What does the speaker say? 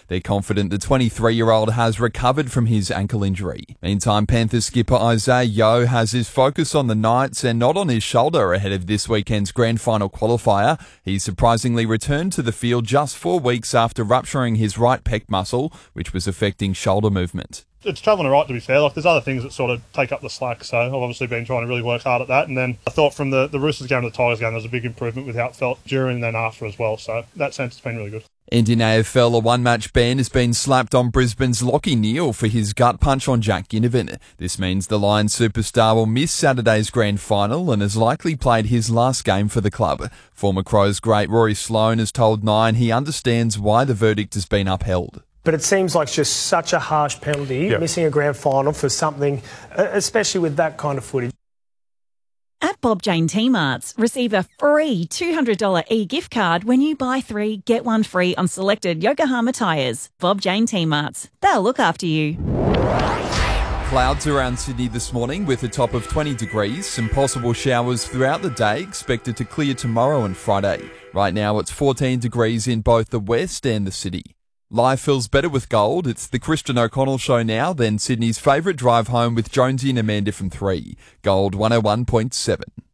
They're confident the 23-year-old has recovered from his ankle injury. Meantime, Panthers skipper Isaiah Yeo has his focus on the Knights and not on his shoulder ahead of this weekend's grand final qualifier. He surprisingly returned to the field just 4 weeks after rupturing his right pec muscle, which was affecting shoulder movement. It's travelling all right, to be fair. There's other things that sort of take up the slack, so I've obviously been trying to really work hard at that. And then I thought from the Roosters game to the Tigers game, there was a big improvement with how it felt during and then after as well. So in that sense, it's been really good. And in AFL, a one-match ban has been slapped on Brisbane's Lachie Neale for his gut punch on Jack Ginnivan. This means the Lions superstar will miss Saturday's grand final and has likely played his last game for the club. Former Crows great Rory Sloane has told Nine he understands why the verdict has been upheld. But it seems like just such a harsh penalty, missing a grand final for something, especially with that kind of footage. At Bob Jane T-Marts, receive a free $200 e-gift card when you buy 3, get 1 free on selected Yokohama tyres. Bob Jane T-Marts. They'll look after you. Clouds around Sydney this morning with a top of 20 degrees. Some possible showers throughout the day expected to clear tomorrow and Friday. Right now it's 14 degrees in both the west and the city. Life feels better with gold. It's the Christian O'Connell Show now, then Sydney's favourite drive home with Jonesy and Amanda from 3. Gold 101.7.